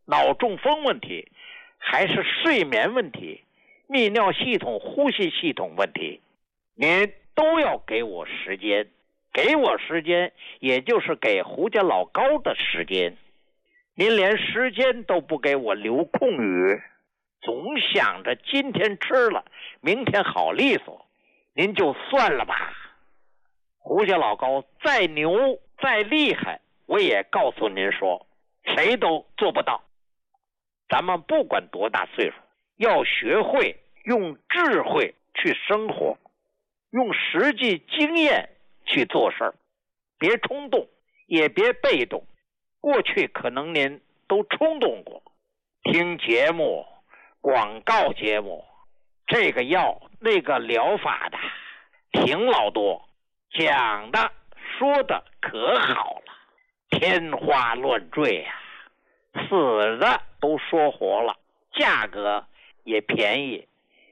脑中风问题，还是睡眠问题、泌尿系统、呼吸系统问题，您都要给我时间。给我时间，也就是给胡家老高的时间。您连时间都不给我留空余，总想着今天吃了，明天好利索，您就算了吧。胡家老高再牛再厉害，我也告诉您说，谁都做不到。咱们不管多大岁数，要学会用智慧去生活，用实际经验去做事儿，别冲动，也别被动。过去可能您都冲动过，听节目、广告节目，这个药那个疗法的挺老多，讲的说的可好了，天花乱坠啊，死的都说活了，价格也便宜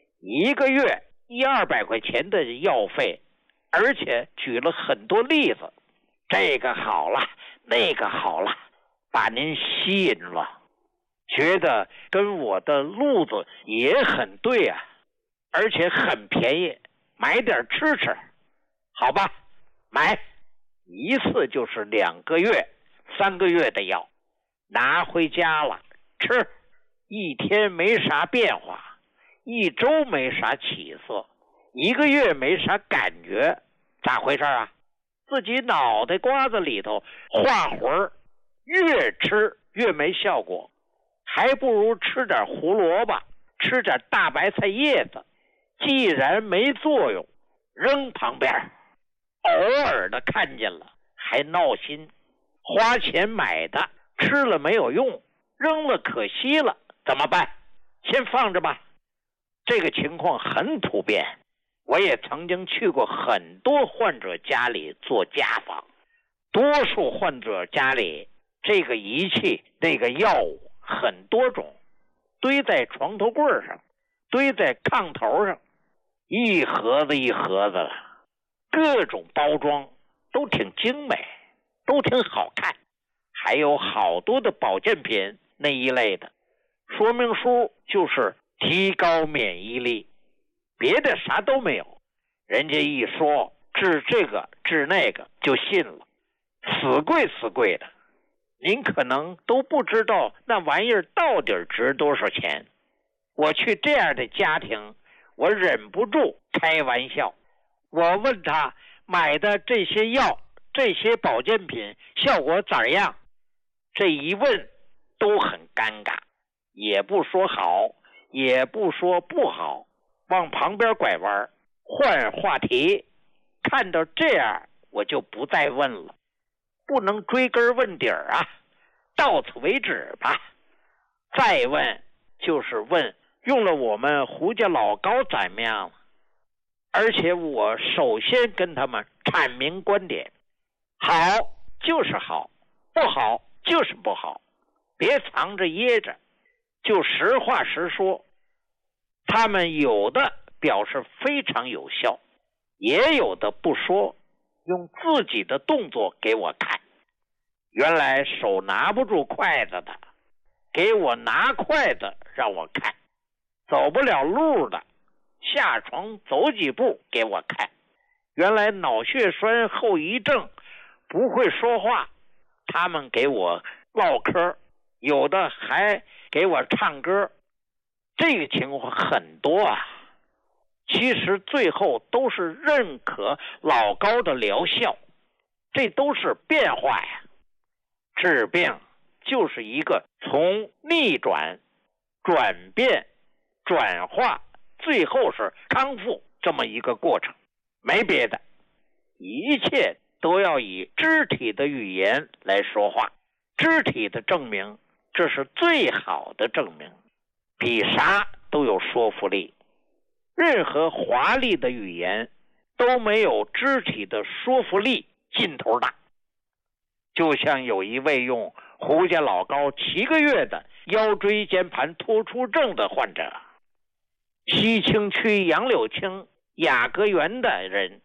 ，1个月100-200块钱的药费，而且举了很多例子，这个好了，那个好了，把您吸引了，觉得跟我的路子也很对啊，而且很便宜，买点吃吃，好吧，买一次就是2个月、3个月的药，拿回家了吃，1天没啥变化，1周没啥起色，1个月没啥感觉，咋回事啊？自己脑袋瓜子里头画魂儿，越吃越没效果，还不如吃点胡萝卜，吃点大白菜叶子，既然没作用，扔旁边，偶尔的看见了还闹心，花钱买的吃了没有用，扔了可惜了，怎么办？先放着吧。这个情况很普遍，我也曾经去过很多患者家里做家访，多数患者家里这个仪器那个药物很多种，堆在床头柜上，堆在炕头上，一盒子一盒子了，各种包装都挺精美，都挺好看，还有好多的保健品那一类的，说明书就是提高免疫力，别的啥都没有，人家一说治这个治那个就信了，死贵的，您可能都不知道那玩意儿到底值多少钱。我去这样的家庭，我忍不住开玩笑，我问他买的这些药这些保健品效果咋样，这一问都很尴尬，也不说好也不说不好，往旁边拐弯换话题。看到这样我就不再问了，不能追根问底儿啊，到此为止吧。再问就是问用了我们胡家老高怎么样了，而且我首先跟他们阐明观点，好就是好，不好就是不好，别藏着掖着，就实话实说。他们有的表示非常有效，也有的不说，用自己的动作给我看。原来手拿不住筷子的，给我拿筷子让我看；走不了路的，下床走几步给我看。原来脑血栓后遗症不会说话，他们给我唠嗑，有的还给我唱歌。这个情况很多啊，其实最后都是认可老高的疗效，这都是变化呀。治病就是一个从逆转、转变、转化，最后是康复这么一个过程，没别的，一切都要以肢体的语言来说话，肢体的证明，这是最好的证明，比啥都有说服力。任何华丽的语言都没有肢体的说服力劲头大。就像有一位用胡家老高7个月的腰椎间盘突出症的患者，西青区杨柳青雅阁园的人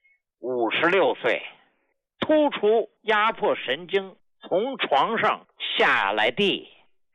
，56岁，突出压迫神经，从床上下来地，